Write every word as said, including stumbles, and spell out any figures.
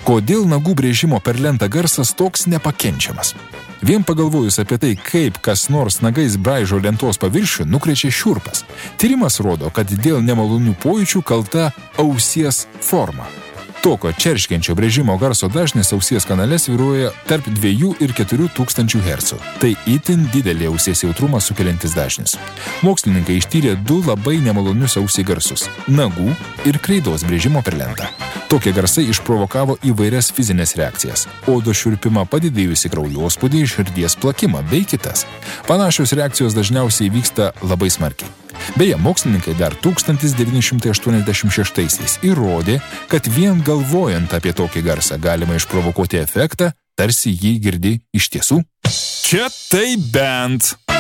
Kodėl nagų brėžimo per lentą garsas toks nepakenčiamas? Vien pagalvojus apie tai, kaip kas nors nagais braižo lentos paviršių, nukrečia šiurpas. Tyrimas rodo, kad dėl nemalonių pojūčių kalta ausies forma. Tokio čerškiančio brėžimo garso dažnis ausies kanale svyruoja tarp dviejų ir keturių tūkstančių hercų. Tai itin didelė ausies jautrumą sukeliantis dažnis. Mokslininkai ištyrė du labai nemalonius ausiai garsus – nagų ir kreidos brėžimo per lentą. Tokie garsai išprovokavo įvairias fizinės reakcijas – odos šiurpimą, padidėjusi kraujospūdį, širdies plakimą bei kitas. Panašios reakcijos dažniausiai vyksta labai smarkiai. Beje, mokslininkai dar tūkstantis devyni šimtai aštuoniasdešimt šeštaisiais įrodė, kad vien galvojant apie tokį garsą galima išprovokuoti efektą, tarsi jį girdi iš tiesų. Čia tai bent.